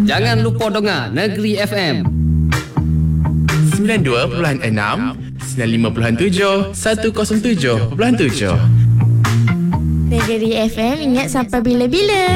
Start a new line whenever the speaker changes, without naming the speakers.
Jangan lupa dengar Negeri FM
92.6, 95.7, 107.7.
Negeri FM ingat sampai bila-bila.